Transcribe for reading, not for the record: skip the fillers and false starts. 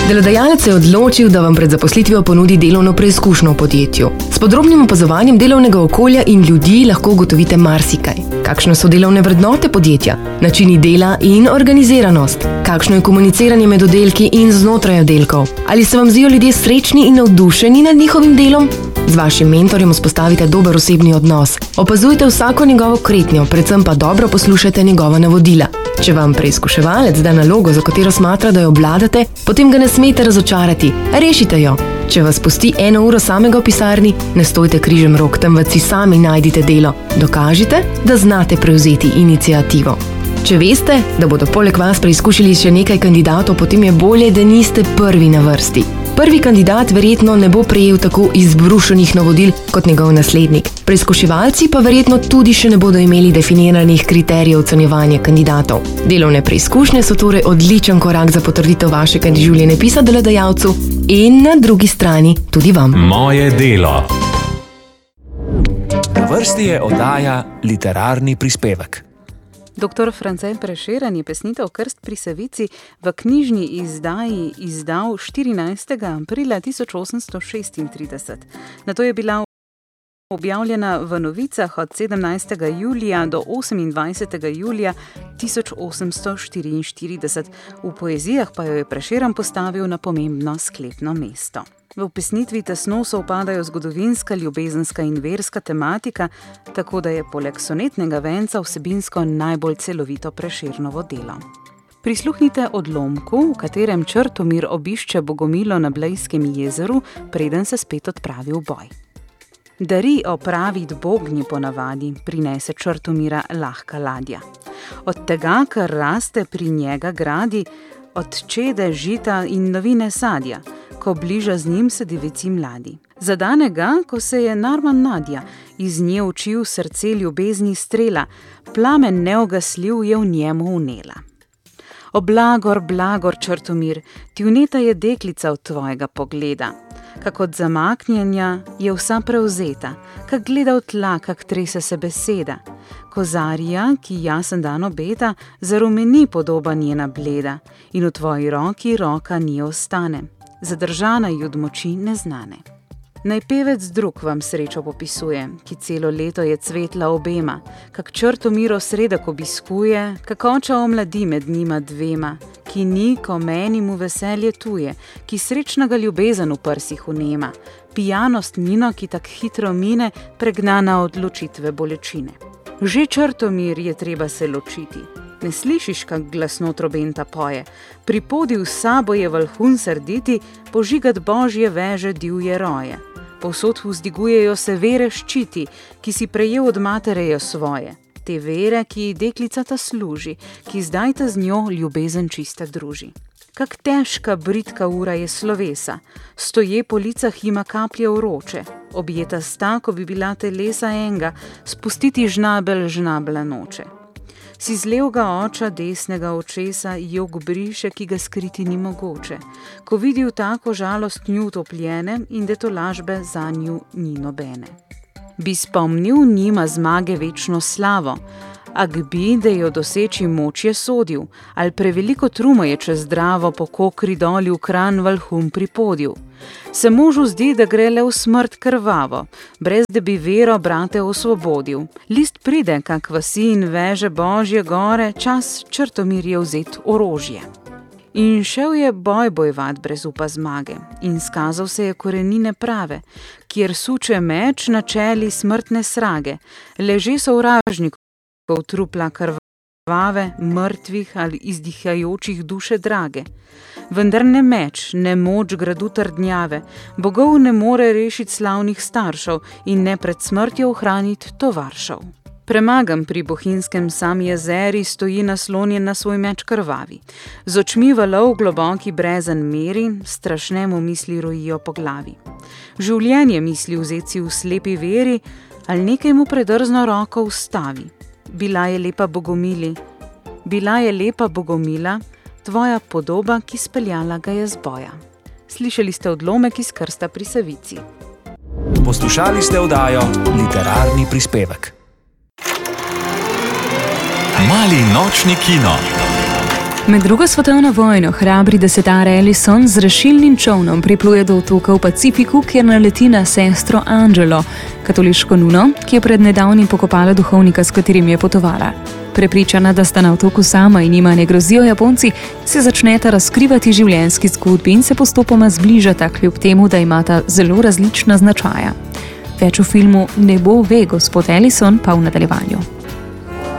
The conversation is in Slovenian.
Delodajalec se je odločil, da vam pred zaposlitvijo ponudi delovno preizkušnjo v podjetju. S podrobnim opazovanjem delovnega okolja in ljudi lahko ugotovite marsikaj. Kakšne so delovne vrednote podjetja, načini dela in organiziranost, kakšno je komuniciranje med oddelki in znotraj oddelkov. Ali se vam zdijo ljudje srečni in navdušeni nad njihovim delom? Z vašim mentorjem vzpostavite dober osebni odnos. Opazujte vsako njegovo kretnjo, predvsem pa dobro poslušajte njegova navodila. Če vam preizkuševalec da nalogo, za katero smatra, da jo obvladate, potem ga ne smete razočarati. Rešite jo. Če vas pusti 1 uro samega v pisarni, ne stojte križem rok, temveč si sami najdite delo. Dokažite, da znate prevzeti iniciativo. Če veste, da bodo poleg vas preizkušali še nekaj kandidatov, potem je bolje, da niste prvi na vrsti. Prvi kandidat verjetno ne bo prejel tako izbrušenih navodil kot njegov naslednik. Preizkuševalci pa verjetno tudi še ne bodo imeli definiranih kriterijev ocenjevanja kandidatov. Delovne preizkušnje so torej odličen korak za potrditev vašega življenjepisa delodajalcu in na drugi strani tudi vam. Moje delo. Na vrsti je oddaja Literarni prispevek. Dr. France Prešeren je pesnitev Krst pri Savici v knjižni izdaji izdal 14. aprila 1836. Nato je bila objavljena v novicah od 17. julija do 28. julija 1844. V poezijah pa jo je Prešeren postavil na pomembno sklepno mesto. V pesnitvi tesno sovpadajo zgodovinska, ljubezenska in verska tematika, tako da je poleg sonetnega venca vsebinsko najbolj celovito Prešernovo delo. Prisluhnite odlomku, v katerem Črtomir obišče Bogomilo na Blejskem jezeru, preden se spet odpravi v boj. Dari opravit bognji ponavadi, prinese Črtomira lahka ladja. Od tega, kar raste pri njega gradi, od čede žita in novine sadja, ko bliža z njim se devici mladi. Zadane ga, ko se je narman Nadja, iz nje učil srce ljubezni strela, plamen neogasljiv je v njemu vnela. O blagor, blagor, Črtomir, ti vneta je deklica od tvojega pogleda. Kak od zamaknjenja je vsa prevzeta, kak gleda v tla, kak trese se beseda. Kozarija, ki jasen dan obeta, zarumeni podoba njena bleda in v tvoji roki roka nje ostane. Zadržana ji od moči neznane. Naj pevec drug vam srečo popisuje, ki celo leto je cvetla obema, kak Črtomiro sredek obiskuje, kak oča omladi med njima dvema, ki ni, ko meni mu veselje tuje, ki srečnega ljubezen v prsih vnema, pijanost njino, ki tak hitro mine, pregnana odločitve bolečine. Že Črtomir je treba se ločiti. Ne slišiš, kak glasno trobenta poje, pri podi v sabo je valhun srditi, požigat božje veže divje roje. Povsod vzdigujejo se vere ščiti, ki si prejel od materejo svoje. Te vere, ki deklica ta služi, ki zdaj ta z njo ljubezen čista druži. Kak težka, britka ura je slovesa, stoje po licah ima kaplje vroče, objeta sta, ko bi bila telesa enga, spustiti žnabel žnabla noče. Si z levega oča desnega očesa jog briše, ki ga skriti ni mogoče, ko vidi v tako žalost nju utopljene in da to lažbe za nju ni nobene. Bi spomnil njima zmage večno slavo, ak bi, da jo doseči moč je sodil, ali preveliko trumo je čez zdravo po kokri doli v Kranj valhum pripodil. Se možu zdi, da gre le v smrt krvavo, brez da bi vero brate osvobodil. List pride, kak vasi in veže božje gore, čas Črtomir je vzet orožje. In šel je boj bojvat brez upa zmage in skazal se je korenine prave, kjer suče meč na čeli smrtne srage, leže sovražnikov trupla krvave, mrtvih ali izdihajočih duše drage. Vendar ne meč, ne moč gradu trdnjave, bogov ne more rešiti slavnih staršev in ne pred smrtjo ohraniti tovaršev. Premagan pri bohinjskem sam jezeri stoji naslonjen na svoj meč krvavi. Z očmi valov globoki brezen meri, strašnemu misli rojijo po glavi. Življenje misli vzeti v slepi veri, ali nekaj mu predrzno roko ustavi. Bila je lepa Bogomila, tvoja podoba, ki speljala ga je z boja. Slišali ste odlomek iz Krsta pri Savici. Poslušali ste oddajo Literarni prispevek. Mali nočni kino. Med drugo svetovno vojno hrabri desetar Ellison z rešilnim čolnom pripluje do otoka v Pacifiku, kjer naleti na sestro Angelo, katoliško nuno, ki je pred nedavnim pokopala duhovnika, s katerim je potovala. Prepričana, da sta na otoku sama in jima ne grozijo Japonci, se začneta razkrivati življenjski zgodbi in se postopoma zbližata, kljub temu, da imata zelo različna značaja. Več v filmu Ne bo ve, gospod Ellison, pa v nadaljevanju.